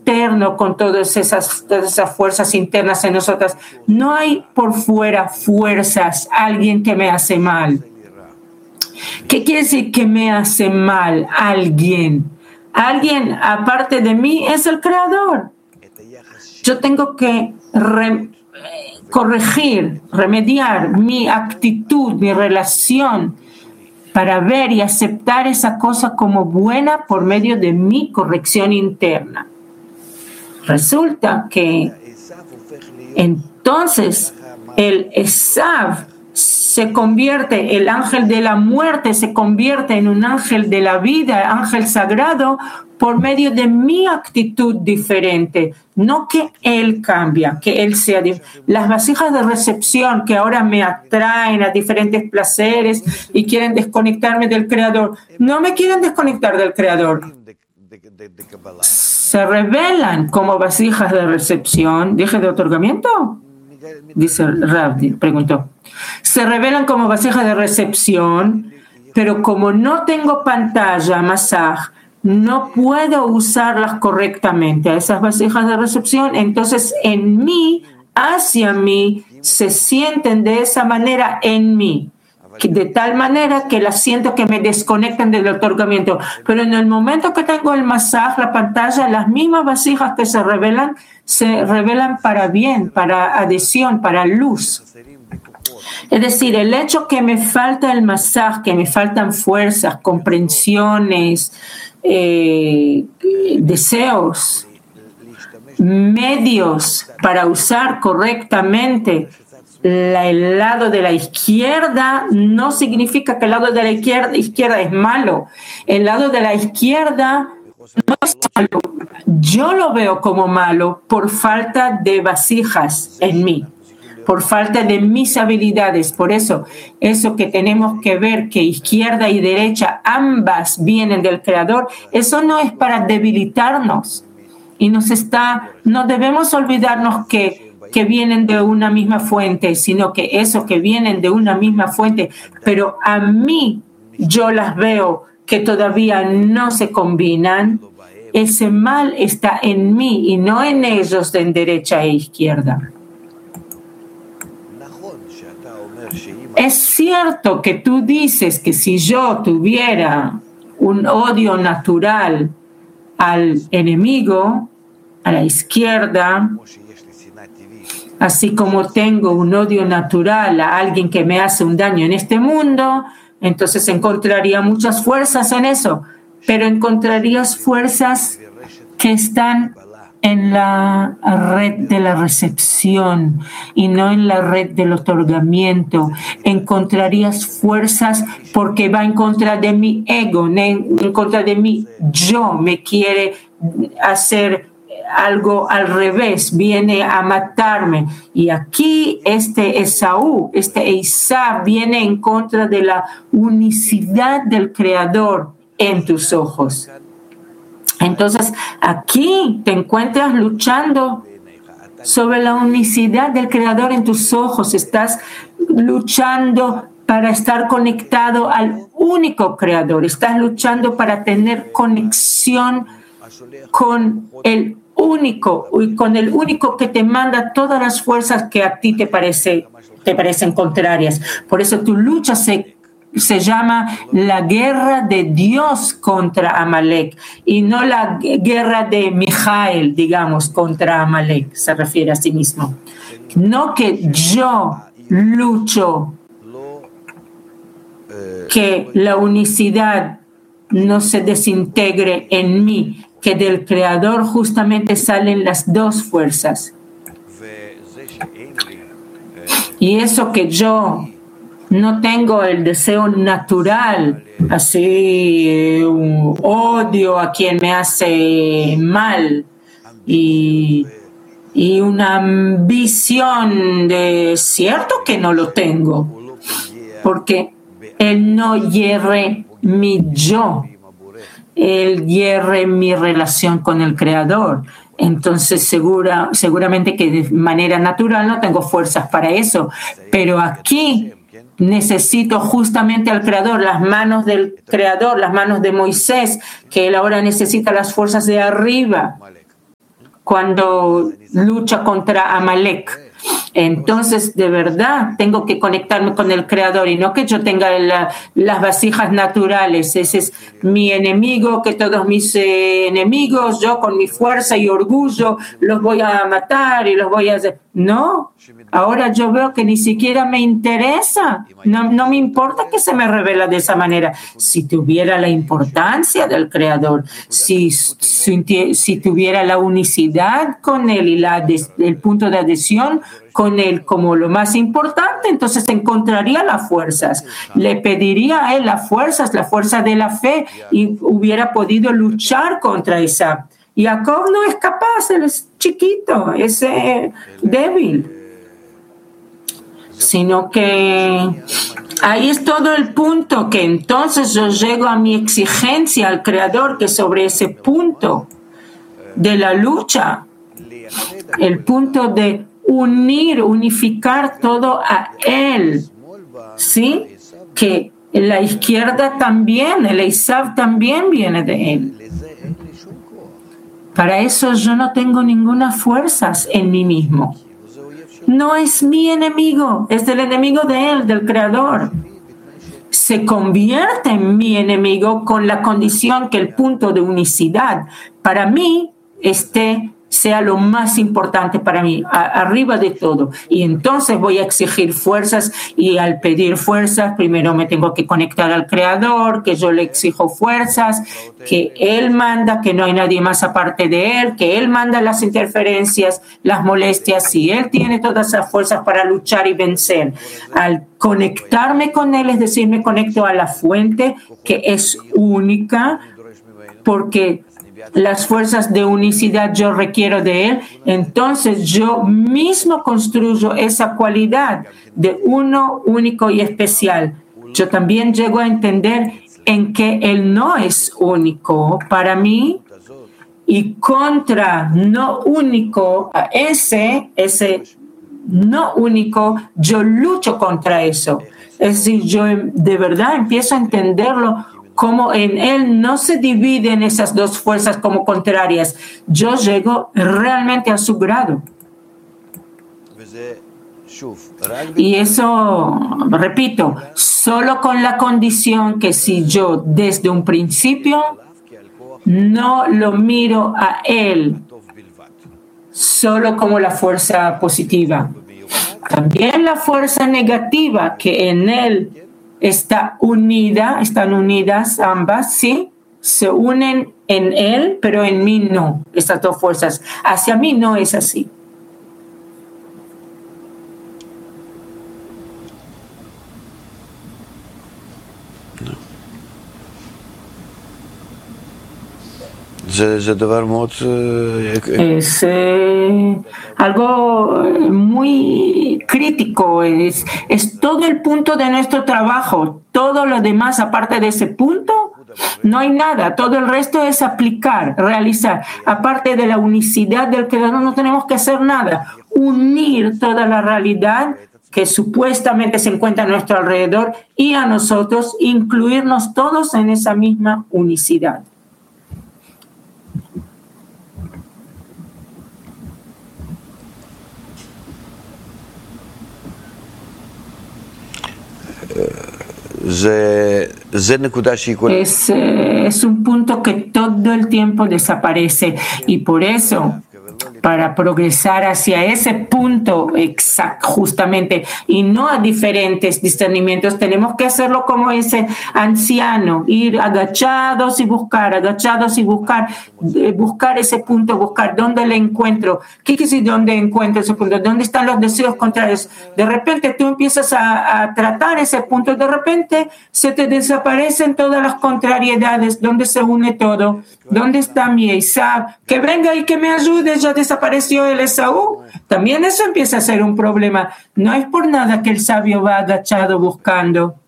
interno con todas esas fuerzas internas en nosotras. No hay por fuera fuerzas, alguien que me hace mal. ¿Qué quiere decir que me hace mal alguien? Alguien aparte de mí es el creador. Yo tengo que corregir, remediar mi actitud, mi relación para ver y aceptar esa cosa como buena por medio de mi corrección interna. Resulta que entonces el Esav se convierte, el ángel de la muerte se convierte en un ángel de la vida, ángel sagrado, por medio de mi actitud diferente. No que él cambia, que él sea diferente. Las vasijas de recepción que ahora me atraen a diferentes placeres y quieren desconectarme del Creador, no me quieren desconectar del Creador. Se revelan como vasijas de recepción. ¿Dije de otorgamiento? Dice Rav, preguntó. Se revelan como vasijas de recepción, pero como no tengo pantalla, masaj, no puedo usarlas correctamente a esas vasijas de recepción. Entonces, en mí, hacia mí, se sienten de esa manera en mí, de tal manera que las siento que me desconectan del otorgamiento. Pero en el momento que tengo el masaj, la pantalla, las mismas vasijas que se revelan para bien, para adhesión, para luz. Es decir, el hecho que me falta el masaj, que me faltan fuerzas, comprensiones, deseos, medios para usar correctamente el lado de la izquierda, no significa que el lado de la izquierda es malo. El lado de la izquierda no es malo. Yo lo veo como malo por falta de vasijas en mí, por falta de mis habilidades. Por eso que tenemos que ver que izquierda y derecha ambas vienen del Creador, eso no es para debilitarnos. Y no debemos olvidarnos que vienen de una misma fuente, sino que eso que vienen de una misma fuente, pero a mí yo las veo que todavía no se combinan. Ese mal está en mí y no en ellos de derecha e izquierda. Es cierto que tú dices que si yo tuviera un odio natural al enemigo, a la izquierda, así como tengo un odio natural a alguien que me hace un daño en este mundo, entonces encontraría muchas fuerzas en eso, pero encontrarías fuerzas que están en la red de la recepción y no en la red del otorgamiento. Encontrarías fuerzas porque va en contra de mi ego, en contra de mi yo, me quiere hacer algo al revés, viene a matarme. Y aquí este Esaú, este Esaú viene en contra de la unicidad del Creador en tus ojos. Entonces, aquí te encuentras luchando sobre la unicidad del Creador en tus ojos. Estás luchando para estar conectado al único Creador. Estás luchando para tener conexión con el único y con el único que te manda todas las fuerzas que a ti te parecen contrarias. Por eso tu lucha se llama la guerra de Dios contra Amalek y no la guerra de Mijael, digamos, contra Amalek, se refiere a sí mismo. No que yo lucho que la unicidad no se desintegre en mí, que del Creador justamente salen las dos fuerzas. Y eso que yo no tengo el deseo natural, así un odio a quien me hace mal y una ambición de cierto que no lo tengo, porque él no hierre mi yo, él hierre mi relación con el Creador. Entonces seguramente que de manera natural no tengo fuerzas para eso, pero aquí necesito justamente al Creador, las manos del Creador, las manos de Moisés, que él ahora necesita las fuerzas de arriba. cuando lucha contra Amalek. Entonces, de verdad, tengo que conectarme con el Creador y no que yo tenga las vasijas naturales. Ese es mi enemigo, que todos mis enemigos, yo con mi fuerza y orgullo los voy a matar y los voy a hacer. No, ahora yo veo que ni siquiera me interesa. No me importa que se me revela de esa manera. Si tuviera la importancia del Creador, si tuviera la unicidad con Él y el punto de adhesión con Él como lo más importante, entonces encontraría las fuerzas. Le pediría a Él las fuerzas, la fuerza de la fe, y hubiera podido luchar contra esa. Jacob no es capaz, él es chiquito, es débil. Sino que ahí es todo el punto, que entonces yo llego a mi exigencia al Creador, que sobre ese punto de la lucha, el punto de unificar todo a Él, ¿sí? Que la izquierda también, el Esav también viene de Él. Para eso yo no tengo ninguna fuerzas en mí mismo. No es mi enemigo, es el enemigo de Él, del Creador. Se convierte en mi enemigo con la condición que el punto de unicidad para mí sea lo más importante para mí, arriba de todo. Y entonces voy a exigir fuerzas, y al pedir fuerzas, primero me tengo que conectar al Creador, que yo le exijo fuerzas, que Él manda, que no hay nadie más aparte de Él, que Él manda las interferencias, las molestias, y Él tiene todas esas fuerzas para luchar y vencer. Al conectarme con Él, es decir, me conecto a la fuente que es única, porque las fuerzas de unicidad yo requiero de Él, entonces yo mismo construyo esa cualidad de uno único y especial. Yo también llego a entender en que Él no es único para mí, y contra no único, a ese no único, yo lucho contra eso. Es decir, yo de verdad empiezo a entenderlo como en Él no se dividen esas dos fuerzas como contrarias. Yo llego realmente a su grado. Y eso, repito, solo con la condición que si yo desde un principio no lo miro a Él solo como la fuerza positiva, también la fuerza negativa que en Él están unidas ambas, sí, se unen en Él, pero en mí no, estas dos fuerzas. Hacia mí no es así. Es algo muy crítico, es todo el punto de nuestro trabajo. Todo lo demás, aparte de ese punto, no hay nada. Todo el resto es aplicar, realizar. Aparte de la unicidad del Creador, no tenemos que hacer nada. Unir toda la realidad que supuestamente se encuentra a nuestro alrededor y a nosotros, incluirnos todos en esa misma unicidad. Es un punto que todo el tiempo desaparece, y por eso, para progresar hacia ese punto exacto, justamente, y no a diferentes discernimientos, tenemos que hacerlo como ese anciano, ir agachados y buscar ese punto, buscar dónde le encuentro. ¿Qué quiere decir dónde encuentro ese punto? ¿Dónde están los deseos contrarios? De repente tú empiezas a tratar ese punto, de repente se te desaparecen todas las contrariedades, ¿dónde se une todo? ¿Dónde está mi Esaú? Que venga y que me ayude, ya desapareció el Esaú. También eso empieza a ser un problema. No es por nada que el sabio va agachado buscando.